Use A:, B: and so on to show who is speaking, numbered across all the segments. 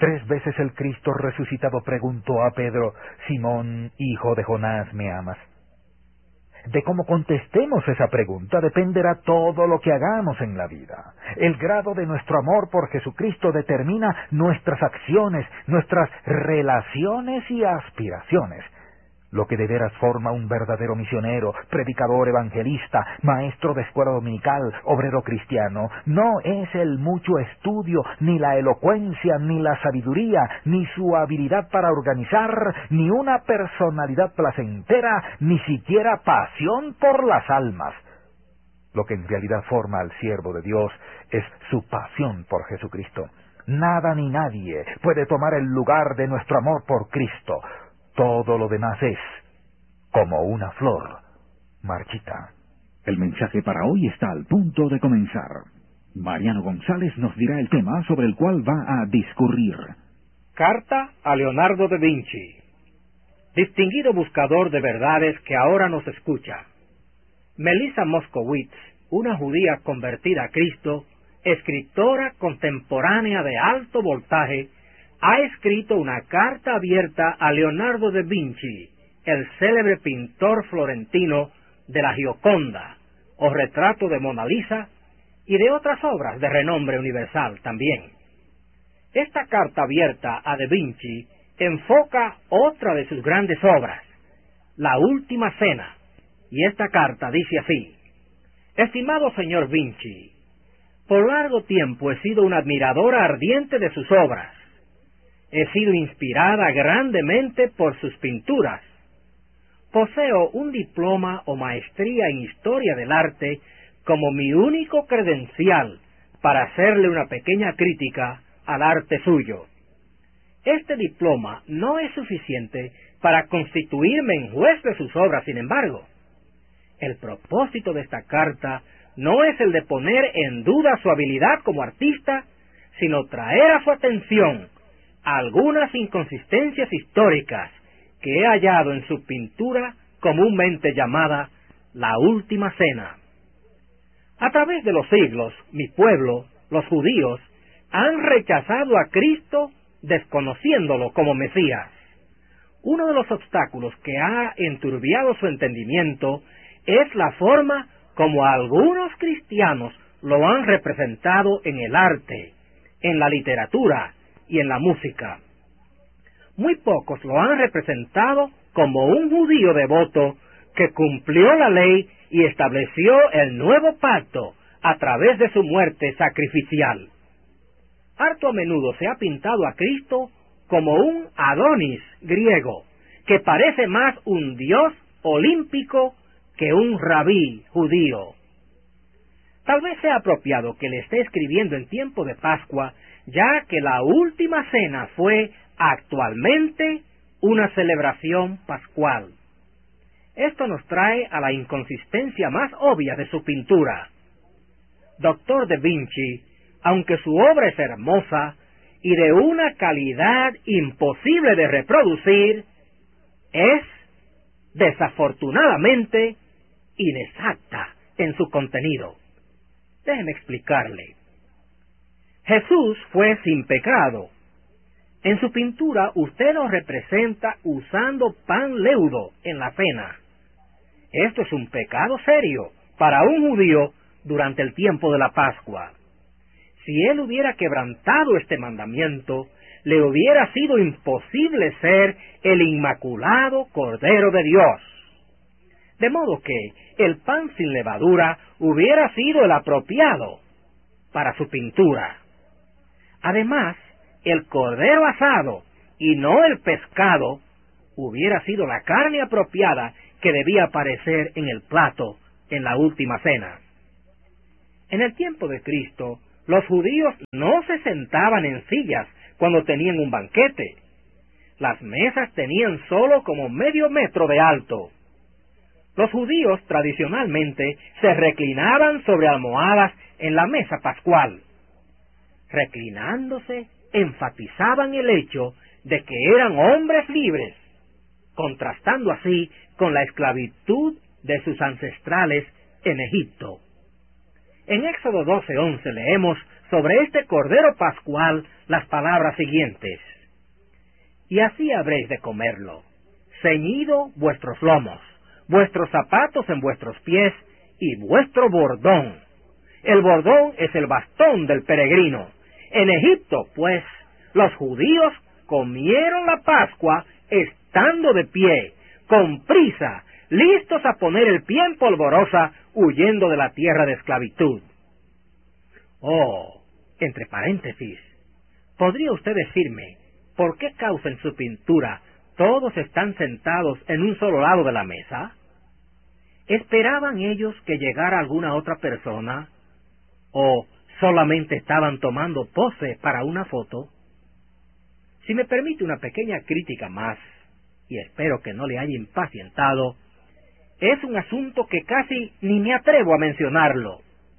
A: 3 veces el Cristo resucitado preguntó a Pedro: Simón, hijo de Jonás, ¿me amas? De cómo contestemos esa pregunta dependerá todo lo que hagamos en la vida. El grado de nuestro amor por Jesucristo determina nuestras acciones, nuestras relaciones y aspiraciones. Lo que de veras forma un verdadero misionero, predicador evangelista, maestro de escuela dominical, obrero cristiano, no es el mucho estudio, ni la elocuencia, ni la sabiduría, ni su habilidad para organizar, ni una personalidad placentera, ni siquiera pasión por las almas. Lo que en realidad forma al siervo de Dios es su pasión por Jesucristo. Nada ni nadie puede tomar el lugar de nuestro amor por Cristo. Todo lo demás es como una flor marchita.
B: El mensaje para hoy está al punto de comenzar. Mariano González nos dirá el tema sobre el cual va a discurrir.
C: Carta a Leonardo da Vinci. Distinguido buscador de verdades que ahora nos escucha. Melissa Moskowitz, una judía convertida a Cristo, escritora contemporánea de alto voltaje, ha escrito una carta abierta a Leonardo da Vinci, el célebre pintor florentino de la Gioconda, o retrato de Mona Lisa, y de otras obras de renombre universal también. Esta carta abierta a da Vinci enfoca otra de sus grandes obras, La Última Cena, y esta carta dice así: Estimado señor Vinci, por largo tiempo he sido una admiradora ardiente de sus obras. He sido inspirada grandemente por sus pinturas. Poseo un diploma o maestría en historia del arte como mi único credencial para hacerle una pequeña crítica al arte suyo. Este diploma no es suficiente para constituirme en juez de sus obras, sin embargo. El propósito de esta carta no es el de poner en duda su habilidad como artista, sino traer a su atención algunas inconsistencias históricas que he hallado en su pintura comúnmente llamada La Última Cena. A través de los siglos, mi pueblo, los judíos, han rechazado a Cristo desconociéndolo como Mesías. Uno de los obstáculos que ha enturbiado su entendimiento es la forma como algunos cristianos lo han representado en el arte, en la literatura y en la música. Muy pocos lo han representado como un judío devoto que cumplió la ley y estableció el nuevo pacto a través de su muerte sacrificial. Harto a menudo se ha pintado a Cristo como un Adonis griego, que parece más un dios olímpico que un rabí judío. Tal vez sea apropiado que le esté escribiendo en tiempo de Pascua, ya que la Última Cena fue actualmente una celebración pascual. Esto nos trae a la inconsistencia más obvia de su pintura. Doctor da Vinci, aunque su obra es hermosa y de una calidad imposible de reproducir, es, desafortunadamente, inexacta en su contenido. Déjeme explicarle. Jesús fue sin pecado. En su pintura usted lo representa usando pan leudo en la cena. Esto es un pecado serio para un judío durante el tiempo de la Pascua. Si él hubiera quebrantado este mandamiento, le hubiera sido imposible ser el inmaculado Cordero de Dios. De modo que el pan sin levadura hubiera sido el apropiado para su pintura. Además, el cordero asado y no el pescado hubiera sido la carne apropiada que debía aparecer en el plato en la Última Cena. En el tiempo de Cristo, los judíos no se sentaban en sillas cuando tenían un banquete. Las mesas tenían solo como medio metro de alto. Los judíos tradicionalmente se reclinaban sobre almohadas en la mesa pascual. Reclinándose, enfatizaban el hecho de que eran hombres libres, contrastando así con la esclavitud de sus ancestrales en Egipto. En Éxodo 12:11 leemos sobre este cordero pascual las palabras siguientes: y así habréis de comerlo, ceñido vuestros lomos, vuestros zapatos en vuestros pies, y vuestro bordón. El bordón es el bastón del peregrino. En Egipto, pues, los judíos comieron la Pascua estando de pie, con prisa, listos a poner el pie en polvorosa, huyendo de la tierra de esclavitud. Oh, entre paréntesis, ¿podría usted decirme por qué causa en su pintura todos están sentados en un solo lado de la mesa? ¿Esperaban ellos que llegara alguna otra persona? ¿O solamente estaban tomando pose para una foto? Si me permite una pequeña crítica más, y espero que no le haya impacientado, es un asunto que casi ni me atrevo a mencionarlo.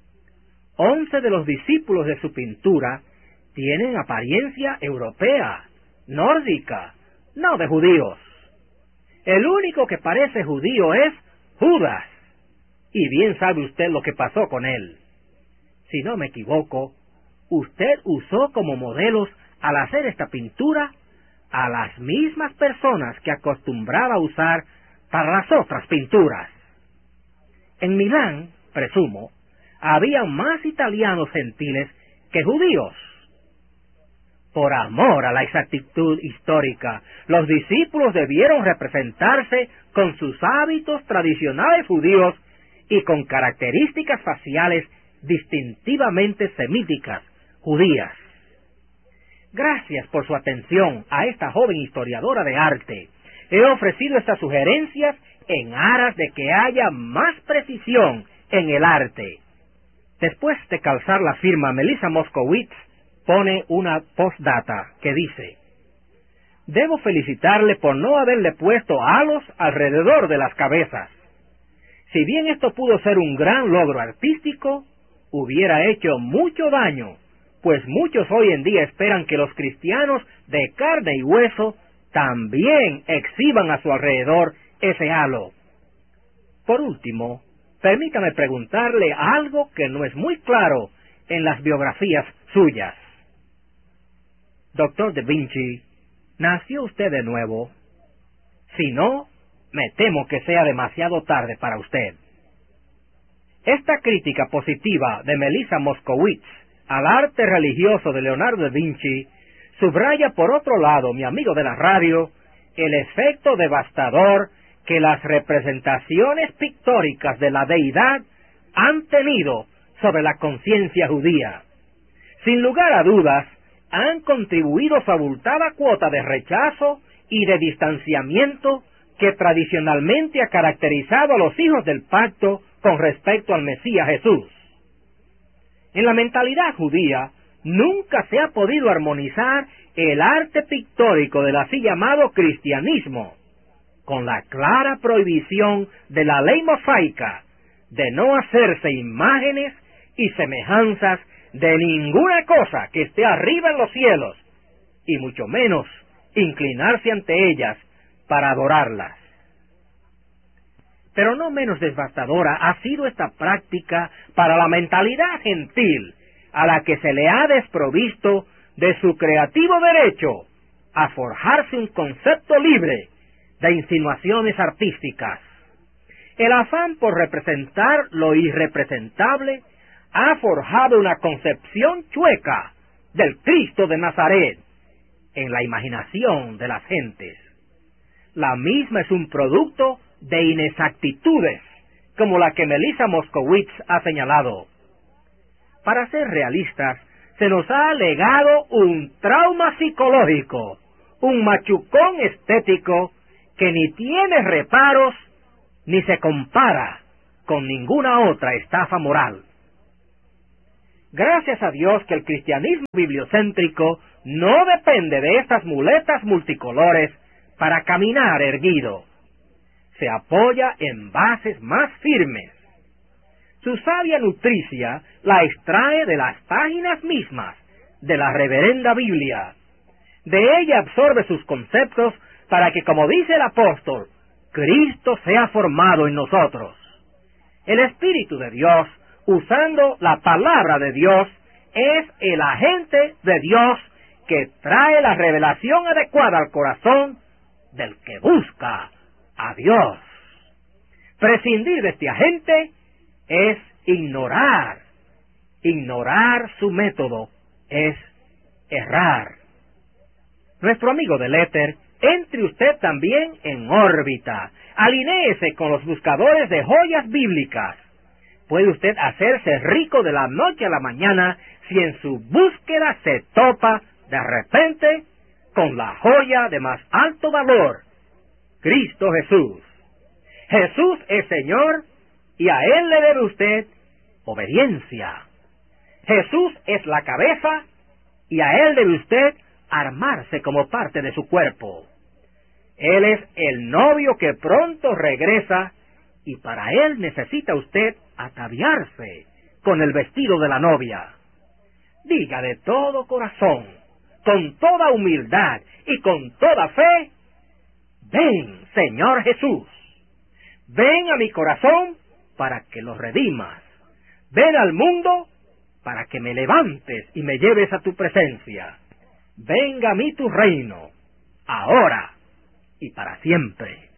C: 11 de los discípulos de su pintura tienen apariencia europea, nórdica, no de judíos. El único que parece judío es Judas, y bien sabe usted lo que pasó con él. Si no me equivoco, usted usó como modelos al hacer esta pintura a las mismas personas que acostumbraba a usar para las otras pinturas. En Milán, presumo, había más italianos gentiles que judíos. Por amor a la exactitud histórica, los discípulos debieron representarse con sus hábitos tradicionales judíos y con características faciales distintivamente semíticas, judías. Gracias por su atención a esta joven historiadora de arte. He ofrecido estas sugerencias en aras de que haya más precisión en el arte. Después de calzar la firma, Melissa Moskowitz pone una postdata que dice: debo felicitarle por no haberle puesto halos alrededor de las cabezas. Si bien esto pudo ser un gran logro artístico, hubiera hecho mucho daño, pues muchos hoy en día esperan que los cristianos de carne y hueso también exhiban a su alrededor ese halo. Por último, permítame preguntarle algo que no es muy claro en las biografías suyas. Doctor Da Vinci, ¿nació usted de nuevo? Si no, me temo que sea demasiado tarde para usted. Esta crítica positiva de Melissa Moskowitz al arte religioso de Leonardo da Vinci subraya por otro lado, mi amigo de la radio, el efecto devastador que las representaciones pictóricas de la deidad han tenido sobre la conciencia judía. Sin lugar a dudas, han contribuido su abultada cuota de rechazo y de distanciamiento que tradicionalmente ha caracterizado a los hijos del pacto con respecto al Mesías Jesús. En la mentalidad judía nunca se ha podido armonizar el arte pictórico del así llamado cristianismo con la clara prohibición de la ley mosaica de no hacerse imágenes y semejanzas de ninguna cosa que esté arriba en los cielos, y mucho menos inclinarse ante ellas para adorarlas. Pero no menos devastadora ha sido esta práctica para la mentalidad gentil, a la que se le ha desprovisto de su creativo derecho a forjarse un concepto libre de insinuaciones artísticas. El afán por representar lo irrepresentable ha forjado una concepción chueca del Cristo de Nazaret en la imaginación de las gentes. La misma es un producto de inexactitudes, como la que Melissa Moskowitz ha señalado. Para ser realistas, se nos ha legado un trauma psicológico, un machucón estético que ni tiene reparos ni se compara con ninguna otra estafa moral. Gracias a Dios que el cristianismo bibliocéntrico no depende de estas muletas multicolores para caminar erguido. Se apoya en bases más firmes. Su sabia nutricia la extrae de las páginas mismas de la reverenda Biblia. De ella absorbe sus conceptos para que, como dice el apóstol, Cristo sea formado en nosotros. El Espíritu de Dios, usando la palabra de Dios, es el agente de Dios que trae la revelación adecuada al corazón del que busca a Dios. Prescindir de este agente es ignorar. Ignorar su método es errar. Nuestro amigo del éter, entre usted también en órbita. Alinéese con los buscadores de joyas bíblicas. Puede usted hacerse rico de la noche a la mañana si en su búsqueda se topa de repente con la joya de más alto valor, Cristo Jesús. Jesús es Señor y a Él le debe usted obediencia. Jesús es la cabeza y a Él debe usted armarse como parte de su cuerpo. Él es el novio que pronto regresa y para Él necesita usted ataviarse con el vestido de la novia. Diga de todo corazón, con toda humildad y con toda fe: ven, Señor Jesús, ven a mi corazón para que lo redimas. Ven al mundo para que me levantes y me lleves a tu presencia. Venga a mí tu reino, ahora y para siempre.